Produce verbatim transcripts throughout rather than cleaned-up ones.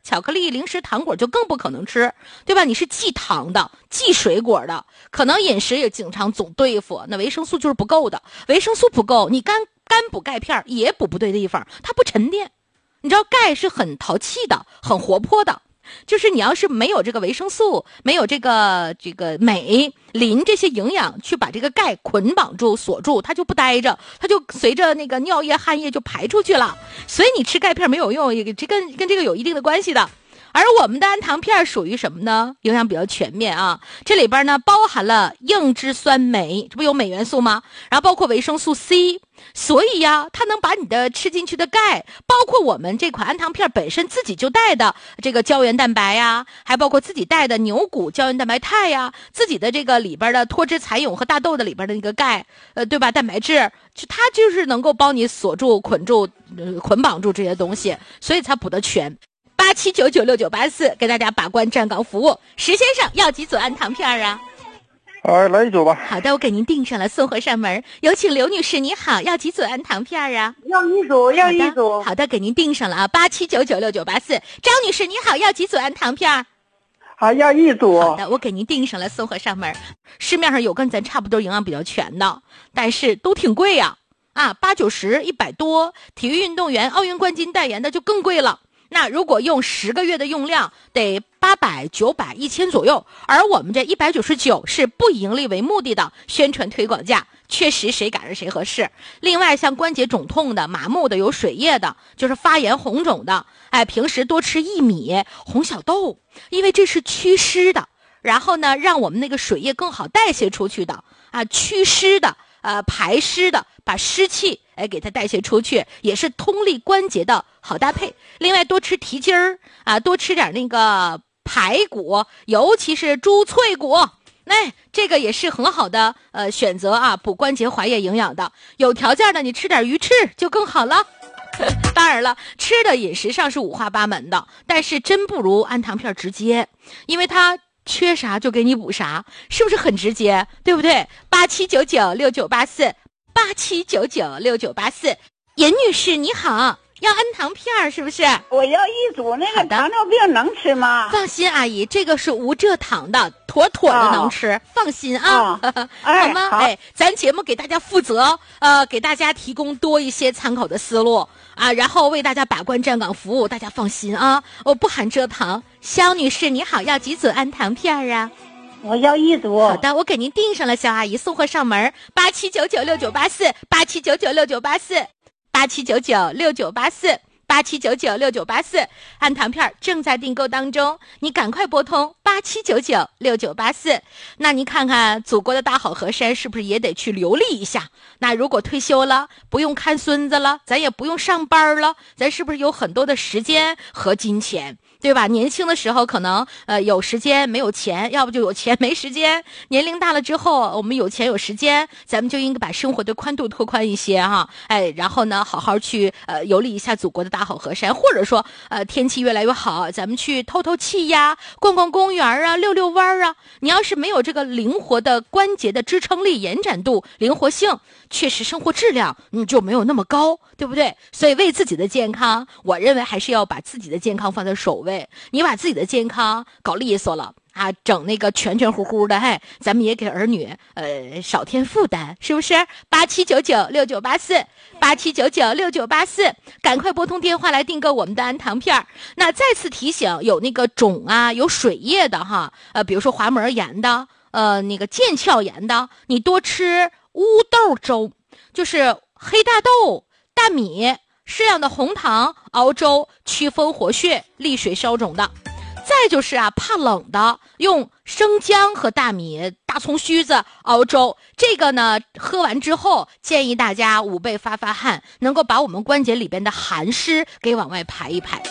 巧克力、零食、糖果就更不可能吃，对吧？你是忌糖的，忌水果的，可能饮食也经常总对付，那维生素就是不够的。维生素不够，你干干补钙片也补不对地方，它不沉淀。你知道钙是很淘气的，很活泼的。就是你要是没有这个维生素，没有这个这个镁、磷这些营养去把这个钙捆绑住、锁住，它就不待着，它就随着那个尿液、汗液就排出去了。所以你吃钙片没有用，也这跟跟这个有一定的关系的。而我们的氨糖片属于什么呢？营养比较全面啊，这里边呢包含了硬脂酸镁，这不有镁元素吗？然后包括维生素 C， 所以呀，它能把你的吃进去的钙，包括我们这款氨糖片本身自己就带的这个胶原蛋白呀，还包括自己带的牛骨胶原蛋白肽呀，自己的这个里边的脱脂蚕蛹和大豆的里边的那个钙，呃，对吧？蛋白质，就它就是能够帮你锁住、捆住、呃、捆绑住这些东西，所以才补得全。八七九九六九八四给大家把关站岗服务，石先生要几组氨糖片啊？ 哎，来一组吧。 好的，我给您订上了，送货上门。有请刘女士，你好，要几组氨糖片啊？ 要一组，要一组。 好的，好的，给您订上了啊，八七九九六九八四。张女士，你好，要几组氨糖片？ 好，要一组。 好的，我给您订上了，送货上门。市面上有跟咱差不多营养比较全的，但是都挺贵呀，啊，八九十、一百多。体育运动员、奥运冠军代言的就更贵了。那如果用十个月的用量得八百、九百、一千左右，而我们这一百九十九是不盈利为目的的宣传推广价，确实谁赶上谁合适。另外，像关节肿痛的、麻木的、有水液的，就是发炎红肿的，哎，平时多吃薏米、红小豆，因为这是祛湿的，然后呢，让我们那个水液更好代谢出去的啊，祛湿的。呃，排湿的，把湿气哎给它代谢出去，也是通利关节的好搭配。另外，多吃蹄筋儿啊，多吃点那个排骨，尤其是猪脆骨，哎，这个也是很好的呃选择啊，补关节滑液营养的。有条件的，你吃点鱼翅就更好了。当然了，吃的饮食上是五花八门的，但是真不如氨糖片直接，因为它缺啥就给你补啥，是不是很直接？对不对？八七九九六九八四，八七九九六九八四。严女士你好，要氨糖片是不是？ 我要一组。那个糖尿病能吃吗？ 放心，阿姨，这个是无蔗糖的，妥妥的能吃，哦、放心啊，哦、好吗？ 好哎，咱节目给大家负责，呃，给大家提供多一些参考的思路啊，然后为大家把关站岗服务，大家放心啊，我不含蔗糖。肖女士你好，要几组氨糖片啊？ 我要一组。 好的，我给您订上了，肖阿姨，送货上门。八七九九六九八四，八七九九六九八四，八七九九六九八四，八七九九六九八四。氨糖片正在订购当中，你赶快拨通八七九九六九八四。那您看看，祖国的大好河山是不是也得去游历一下？那如果退休了，不用看孙子了，咱也不用上班了，咱是不是有很多的时间和金钱？对吧？年轻的时候可能呃有时间没有钱，要不就有钱没时间。年龄大了之后，我们有钱有时间，咱们就应该把生活的宽度拓宽一些哈。哎，然后呢，好好去呃游历一下祖国的大好河山，或者说呃天气越来越好，咱们去透透气呀，逛逛公园啊，溜溜弯啊。你要是没有这个灵活的关节的支撑力、延展度、灵活性，确实生活质量你就没有那么高，对不对？所以为自己的健康，我认为还是要把自己的健康放在首位。你把自己的健康搞利索了啊，整那个全全乎乎的，嘿，咱们也给儿女呃少添负担，是不是？八七九九六九八四，八七九九六九八四，赶快拨通电话来订购我们的氨糖片。那再次提醒，有那个肿啊，有水液的哈，呃，比如说滑膜炎的，呃，那个腱鞘炎的，你多吃乌豆粥，就是黑大豆、大米。适量的红糖熬粥，祛风活血，利水消肿的。再就是啊，怕冷的，用生姜和大米、大葱须子熬粥。这个呢，喝完之后，建议大家捂背发发汗，能够把我们关节里边的寒湿给往外排一排。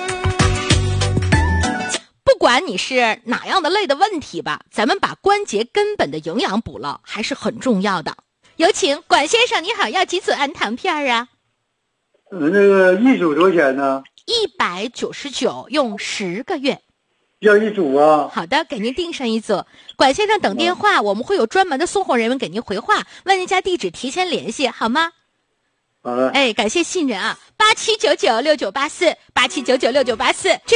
不管你是哪样的类的问题吧，咱们把关节根本的营养补了，还是很重要的。有请管先生，你好，要几组氨糖片啊？ 呃，那个一组多少钱呢？ 一百九十九，用十个月。 要一组啊。 好的，给您订上一组。管先生等电话，我们会有专门的送货人员给您回话，问您家地址，提前联系，好吗？ 好了。 哎，感谢信任啊！八七九九六九八四，八七九九六九八四。